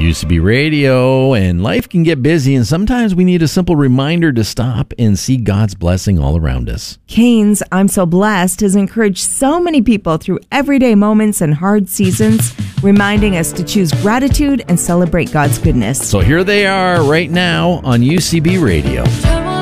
UCB Radio, and life can get busy, and sometimes we need a simple reminder to stop and see God's blessing all around us. Cane's I'm So Blessed has encouraged so many people through everyday moments and hard seasons, reminding us to choose gratitude and celebrate God's goodness. So here they are right now on UCB Radio.